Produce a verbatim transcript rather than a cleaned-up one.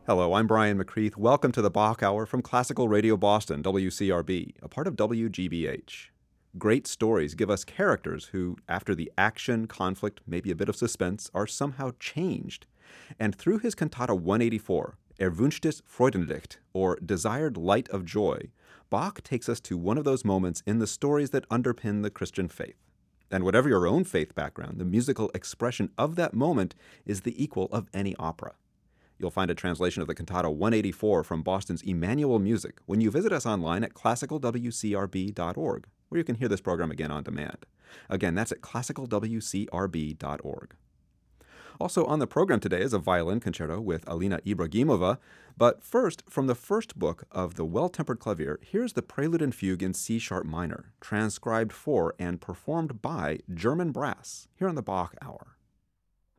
Hello, I'm Brian McCreath. Welcome to the Bach Hour from Classical Radio Boston, W C R B, a part of W G B H. Great stories give us characters who, after the action, conflict, maybe a bit of suspense, are somehow changed. And through his cantata one eighty-four, Erwünschtes Freudenlicht, or Desired Light of Joy, Bach takes us to one of those moments in the stories that underpin the Christian faith. And whatever your own faith background, the musical expression of that moment is the equal of any opera. You'll find a translation of the cantata one eighty-four from Boston's Emmanuel Music when you visit us online at classical w c r b dot org, where you can hear this program again on demand. Again, that's at classical w c r b dot org. Also on the program today is a violin concerto with Alina Ibragimova, but first, from the first book of The Well-Tempered Clavier, here's the Prelude and Fugue in C-sharp minor, transcribed for and performed by German brass, here on the Bach Hour.